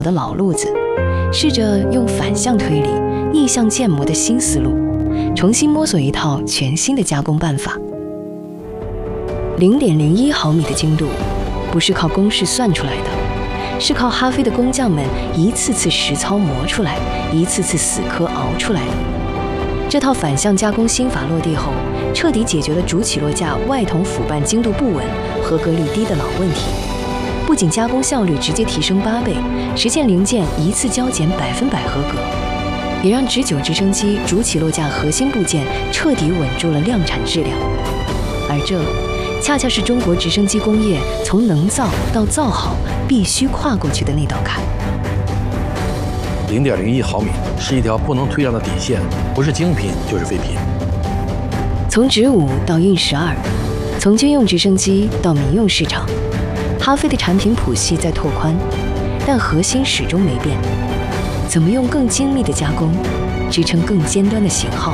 的老路子，试着用反向推理、逆向建模的新思路，重新摸索一套全新的加工办法。0.01毫米的精度，不是靠公式算出来的，是靠哈飞的工匠们一次次实操磨出来，一次次死磕熬出来的。这套反向加工新法落地后，彻底解决了主起落架外筒辅瓣精度不稳、合格率低的老问题。不仅加工效率直接提升8倍，实现零件一次交检100%合格，也让直9直升机主起落架核心部件彻底稳住了量产质量。而这恰恰是中国直升机工业从能造到造好必须跨过去的那道坎。 0.01毫米是一条不能推让的底线，不是精品就是废品。 从直5到运12，从军用直升机到民用市场，哈飞的产品谱系在拓宽，但核心始终没变：怎么用更精密的加工支撑更尖端的型号。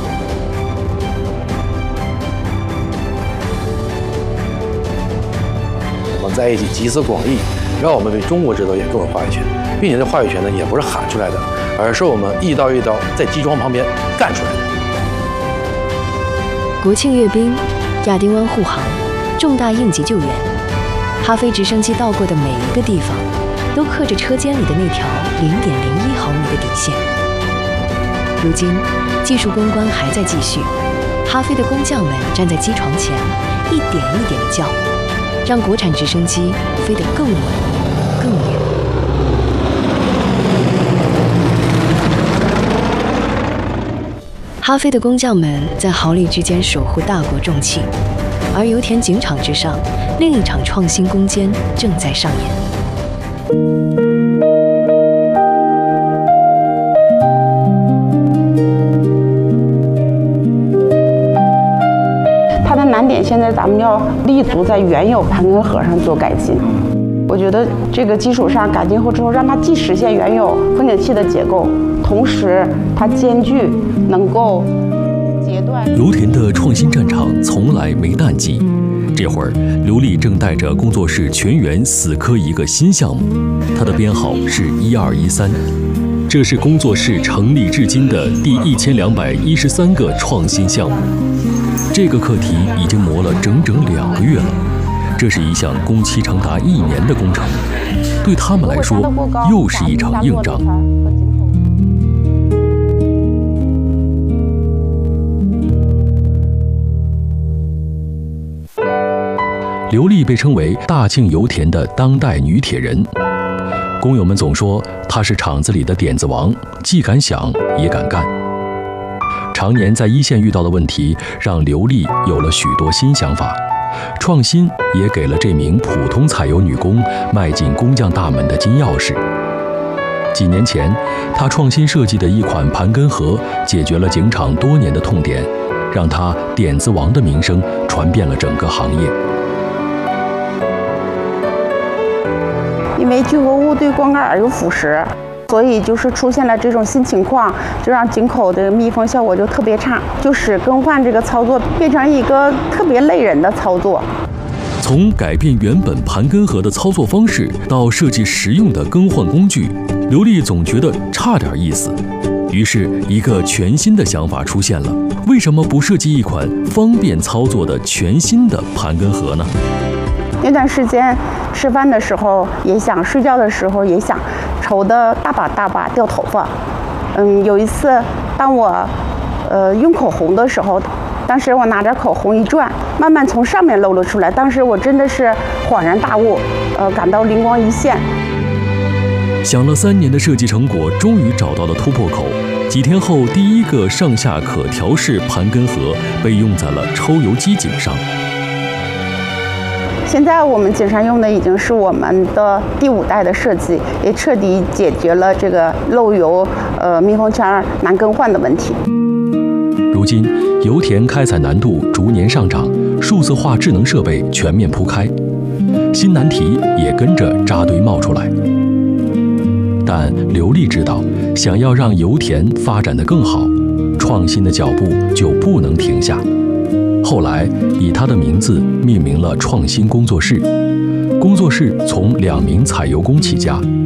我们在一起集思广益，让我们为中国制造业更有话语权，并且这话语权呢，也不是喊出来的，而是我们一刀一刀在机床旁边干出来的。 国庆阅兵、亚丁湾护航、重大应急救援，哈飞直升机到过的每一个地方，都刻着车间里的那条0.01毫米的底线。如今，技术攻关还在继续，哈飞的工匠们站在机床前，一点一点地教，让国产直升机飞得更稳、更远。哈飞的工匠们在毫厘之间守护大国重器，而油田井场之上，另一场创新攻坚正在上演。 它的难点现在咱们要立足在原有盘根盒上做改进。我觉得这个基础上改进后之后，让它既实现原有风景器的结构，同时它兼具能够截断。 油田的创新战场从来没淡季。这会儿，刘丽正带着工作室全员死磕一个新项目，它的编号是1213。这是工作室成立至今的第1213个创新项目。这个课题已经磨了整整2个月了。这是一项工期长达1年的工程，对他们来说又是一场硬仗。刘丽被称为大庆油田的当代女铁人，工友们总说她是厂子里的点子王，既敢想也敢干。常年在一线遇到的问题，让刘丽有了许多新想法。创新也给了这名普通采油女工迈进工匠大门的金钥匙。几年前，她创新设计的一款盘根盒，解决了井厂多年的痛点，让她点子王的名声传遍了整个行业。 因为聚合物对光杆有腐蚀，所以就是出现了这种新情况，就让井口的密封效果就特别差，就使更换这个操作变成一个特别累人的操作。 从改变原本盘根盒的操作方式，到设计实用的更换工具，刘丽总觉得差点意思。于是，一个全新的想法出现了：为什么不设计一款方便操作的全新的盘根盒呢？ 那段时间，吃饭的时候也想，睡觉的时候也想，愁得大把大把掉头发。有一次，当我用口红的时候，当时我拿着口红一转，慢慢从上面露了出来。当时我真的是恍然大悟，感到灵光一现。 想了3年的设计成果，终于找到了突破口。几天后，第一个上下可调式盘根盒被用在了抽油机井上。 现在我们井上用的已经是我们的第5代的设计，也彻底解决了这个漏油、密封圈难更换的问题。 如今，油田开采难度逐年上涨，数字化智能设备全面铺开，新难题也跟着扎堆冒出来。但刘丽知道，想要让油田发展得更好，创新的脚步就不能停下。后来以他的名字命名了创新工作室，工作室从2名采油工起家，